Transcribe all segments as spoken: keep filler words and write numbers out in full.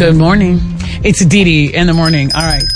Good morning. It's Dee Dee in the morning. All right.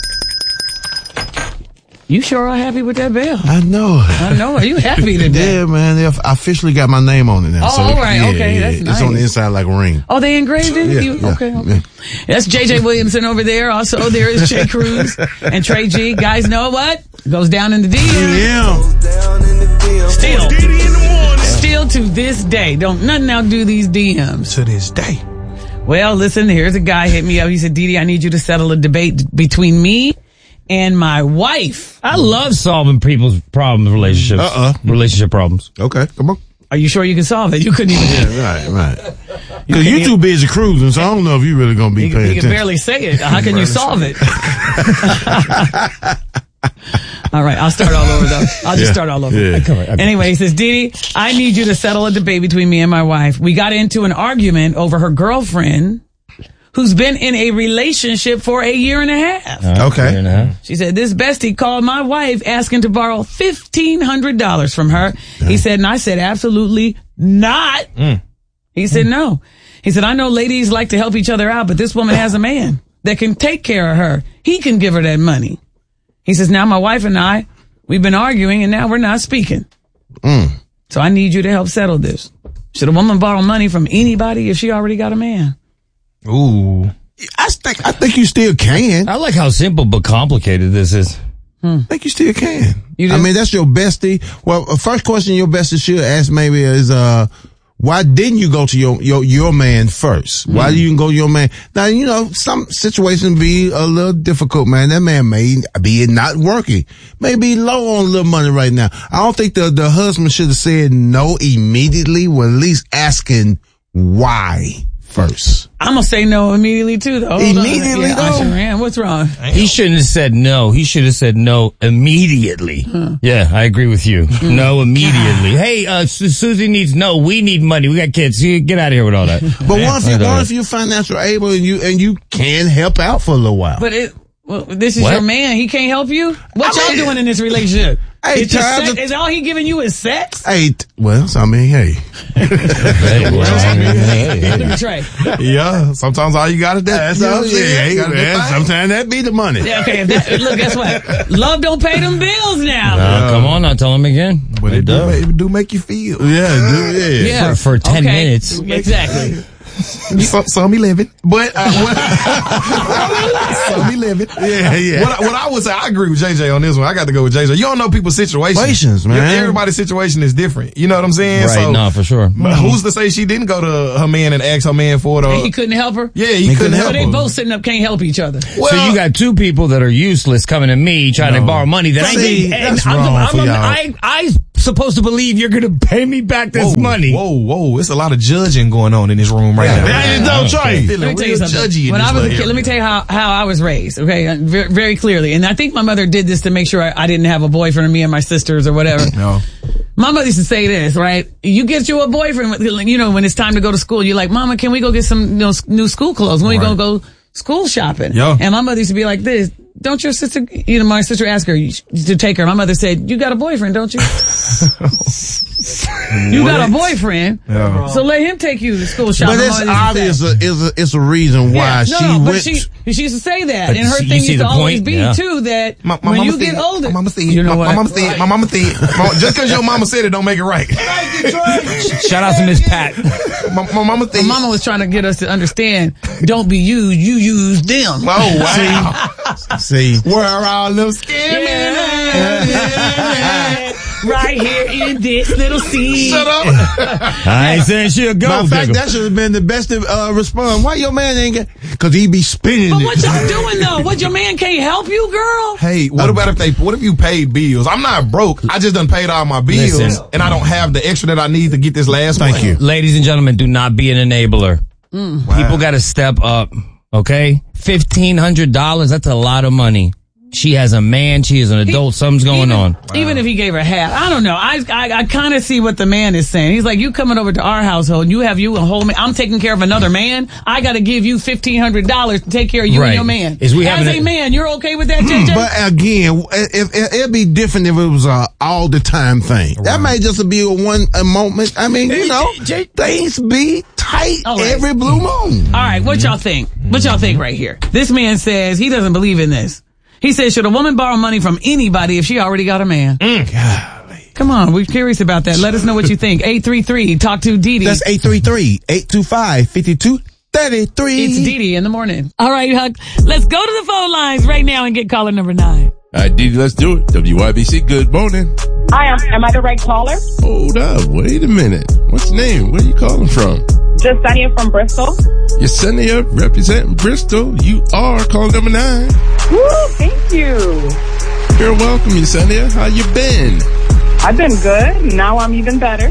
You sure are happy with that bell. I know. I know. Are you happy today? Yeah, man. They officially got my name on it now. Oh, so, all right. yeah, okay. Yeah, That's it's nice. on the inside like a ring. Oh, they engraved it? Yeah, you, yeah, okay. okay. Yeah. That's J J Williamson over there. Also, there is Shay Cruz and Trey G. Guys, know what? Goes down in the D M. Yeah. Still. Still to this day. Don't nothing outdo these D Ms. To this day. Well, listen, here's a guy hit me up. He said, Dee Dee, I need you to settle a debate between me and my wife. I love solving people's problems, relationships. Uh-uh. Relationship problems. Okay, come on. Are you sure you can solve it? You couldn't even. Yeah, right, right. Because you too busy cruising, so I don't know if you really going to be You, paying you can attention. barely say it. How can you solve it? All right, I'll start all over though. I'll just Yeah, start all over. yeah. Come on, Anyway, he says, Dee Dee, I need you to settle a debate between me and my wife. We got into an argument over her girlfriend who's been in a relationship for a year and a half. Uh, Okay. year and a half. She said, this bestie called my wife asking to borrow fifteen hundred dollars from her. He said, and I said, absolutely not. Mm. He said, no. He said, I know ladies like to help each other out, but this woman has a man that can take care of her. He can give her that money. He says, now my wife and I, we've been arguing and now we're not speaking. Mm. So I need you to help settle this. Should a woman borrow money from anybody if she already got a man? Ooh. I think, I think you still can. I like how simple but complicated this is. I think you still can. You I do? mean, that's your bestie. Well, uh, first question your bestie should ask maybe is, uh, why didn't you go to your, your, your man first? Why didn't you go to your man? Now, you know, some situations be a little difficult, man. That man may be not working. May be low on a little money right now. I don't think the, the husband should have said no immediately. Well, at least asking why first. I'm going to say no immediately too, though. Hold on. Immediately, yeah, though? I sure am. What's wrong? He shouldn't have said no. He should have said no immediately. Huh. Yeah, I agree with you. No immediately. Hey, uh, Su- Susie needs no. We need money. We got kids. You get out of here with all that. But what if you, what if you're financially able and you, and you can help out for a little while? But it, well, this is What? your man. He can't help you? What I y'all mean- doing in this relationship? Hey, It's just times sex? of- Is all he giving you is sex? Hey, t- well, I mean, hey. Hey, well, I mean, hey, Look at Trey. Yeah, sometimes all you got is that. That's you know all what I'm it saying? is. You gotta Man, define. sometimes that be the money. Yeah, okay, if that, look, guess what? Love don't pay them bills now. Uh, come on, now tell him again. But it do, make, it do make you feel. Yeah, dude, yeah. Yeah. For- for ten Okay. minutes. Exactly. Some, some be living. But, uh, what, some be living. Yeah, yeah. What, I- what I would say, I agree with J J on this one. I got to go with J J. You don't know people's situations. Situations, man. Everybody's situation is different. You know what I'm saying? Right, so, no, for sure. but who's to say she didn't go to her man and ask her man for it? Or, And he couldn't help her? yeah, he, He couldn't couldn't help So they her. both sitting up can't help each other. Well, So you got two people that are useless coming to me trying to borrow money that I See, need. that's I'm, wrong I'm, for I'm, y'all. I, I supposed to believe you're going to pay me back this whoa, money. Whoa, whoa. It's a lot of judging going on in this room right now. Hey, don't try. Let me tell you something. When I was a kid, let me tell you how, how I was raised, okay, uh, very, very clearly. And I think my mother did this to make sure I, I didn't have a boyfriend or me and my sisters or whatever. No. My mother used to say this, right? You get you a boyfriend, you know, when it's time to go to school, you're like, Mama, can we go get some you know, new school clothes? When we Right. gonna go school shopping? Yeah. And my mother used to be like this. Don't your sister, you know, my sister asked her to take her. My mother said, you got a boyfriend, don't you? You got a boyfriend, Yeah. so let him take you to school shopping. But it's My mother used to say. obvious uh, it's a, it's a reason why Yeah, she no, no, but went. she, she used to say that, But and her you thing see used the to always point? be Yeah. too that My, my when mama you get said, older, my mama said, you know my, what? my mama said, my mama said, my, just because your mama said it don't make it right. Shout out to Miss Pat. my, my mama My said, mama was trying to get us to understand, don't be used, you use them. oh wow. See, Where are all them scamming? Right here in this little scene. Shut up. I ain't saying she'll go. matter of fact, nigga. that should have been the best uh, response. Why your man ain't get? Because he be spinning But it. what y'all doing though? What, your man can't help you, girl? Hey, what about if they, what if you paid bills? I'm not broke. I just done paid all my bills Listen. and I don't have the extra that I need to get this last Thank one. you. Ladies and gentlemen, do not be an enabler. People got to step up, okay? fifteen hundred dollars, that's a lot of money. She has a man, she is an adult, something's going even, on. Even if he gave her half, I don't know. I I, I kind of see what the man is saying. He's like, you coming over to our household, you have you a whole man. I'm taking care of another man. I got to give you fifteen hundred dollars to take care of you Right. and your man. Is we As having a a- man, you're okay with that, J J? But again, if, if, it'd be different if it was a all the time thing. That may just be a one a moment. I mean, you know, things be tight All right. every blue moon. All right, what y'all think? What y'all think right here? This man says he doesn't believe in this. He says, should a woman borrow money from anybody if she already got a man? Mm. Golly. Come on, we're curious about that. Let us know what you think. eight three three, talk to Dee Dee. That's eight three three, eight two five, five two three three. It's Dee Dee in the morning. All right, Huck, let's go to the phone lines right now and get caller number nine. All right, Dee Dee, let's do it. W Y B C, good morning. Hi, am, am I the right caller? Hold up, wait a minute. What's your name? Where you calling from? Jasenia from Bristol. Yesenia, representing Bristol. You are caller number nine. Woo, thank you. You're welcome, Yesenia. How you been? I've been good. Now I'm even better.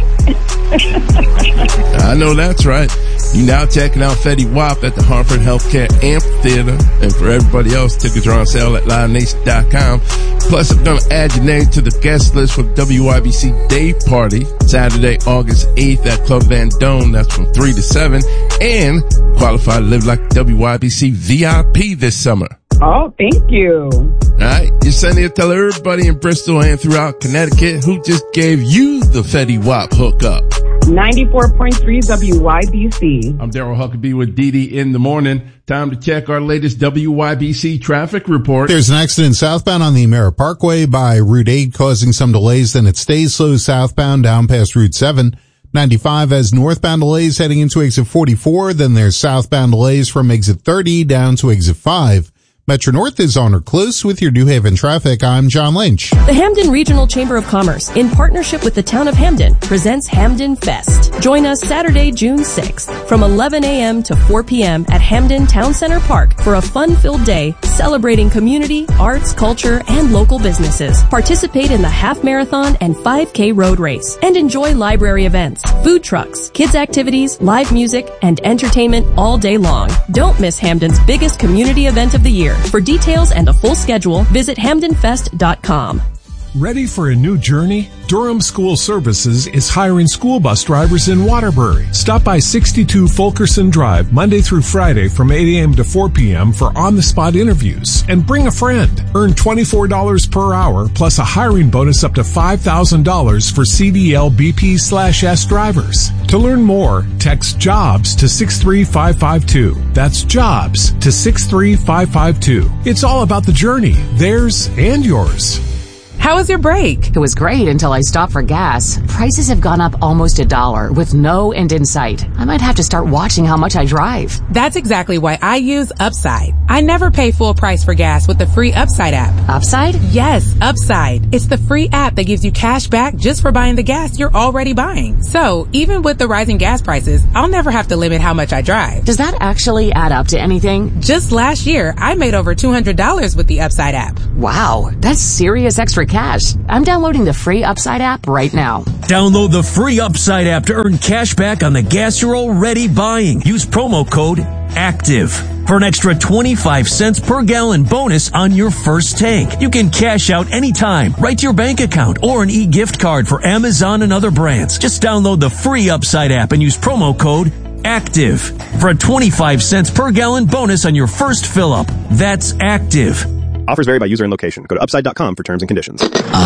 I know that's right. You now checking out Fetty Wap at the Hartford Healthcare Amphitheater. And for everybody else, tickets are on sale at live nation dot com. Plus, I'm going to add your name to the guest list for the W Y B C Day Party, Saturday, August eighth at Club Van Dome. That's from three to seven. And qualify to live like W Y B C V I P this summer. Oh, thank you. All right, Yesenia, tell everybody in Bristol and throughout Connecticut who just gave you the Fetty Wap hookup. ninety-four point three W Y B C. I'm Daryl Huckabee with Dee Dee in the morning. Time to check our latest W Y B C traffic report. There's an accident southbound on the Emera Parkway by Route eight causing some delays. Then it stays slow southbound down past Route seven. ninety-five has northbound delays heading into exit forty-four. Then there's southbound delays from exit thirty down to exit five. Metro North is on or close with your New Haven traffic. I'm John Lynch. The Hamden Regional Chamber of Commerce, in partnership with the town of Hamden, presents Hamden Fest. Join us Saturday, June sixth from eleven a.m. to four p.m. at Hamden Town Center Park for a fun-filled day celebrating community, arts, culture, and local businesses. Participate in the half marathon and five K road race and enjoy library events, food trucks, kids activities, live music, and entertainment all day long. Don't miss Hamden's biggest community event of the year. For details and a full schedule, visit hamden fest dot com. Ready for a new journey? Durham School Services is hiring school bus drivers in Waterbury. Stop by sixty-two Fulkerson Drive Monday through Friday from eight a.m. to four p.m. for on-the-spot interviews. And bring a friend. Earn twenty-four dollars per hour plus a hiring bonus up to five thousand dollars for C D L B P slash S drivers. To learn more, text JOBS to six three five five two. That's JOBS to six three five five two. It's all about the journey, theirs and yours. How was your break? It was great until I stopped for gas. Prices have gone up almost a dollar with no end in sight. I might have to start watching how much I drive. That's exactly why I use Upside. I never pay full price for gas with the free Upside app. Upside? Yes, Upside. It's the free app that gives you cash back just for buying the gas you're already buying. So even with the rising gas prices, I'll never have to limit how much I drive. Does that actually add up to anything? Just last year, I made over two hundred dollars with the Upside app. Wow, that's serious extra cash. I'm downloading the free Upside app right now. Download the free Upside app to earn cash back on the gas you're already buying. Use promo code ACTIVE for an extra twenty-five cents per gallon bonus on your first tank. You can cash out anytime, right to your bank account, or an e-gift card for Amazon and other brands. Just download the free Upside app and use promo code ACTIVE for a twenty-five cents per gallon bonus on your first fill up. That's ACTIVE. Offers vary by user and location. Go to upside dot com for terms and conditions.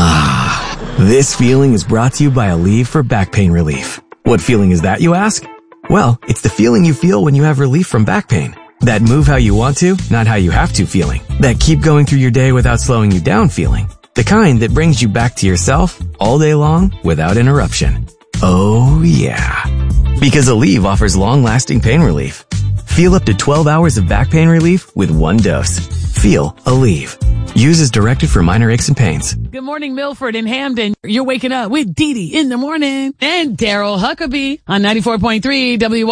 Ah, this feeling is brought to you by Aleve for back pain relief. What feeling is that, you ask? Well, it's the feeling you feel when you have relief from back pain. That move how you want to, not how you have to feeling. That keep going through your day without slowing you down feeling. The kind that brings you back to yourself all day long without interruption. Oh yeah. Because Aleve offers long-lasting pain relief. Feel up to twelve hours of back pain relief with one dose. Feel Aleve. Use as directed for minor aches and pains. Good morning, Milford and Hamden. You're waking up with Dee Dee in the morning and Daryl Huckabee on ninety-four point three W Y.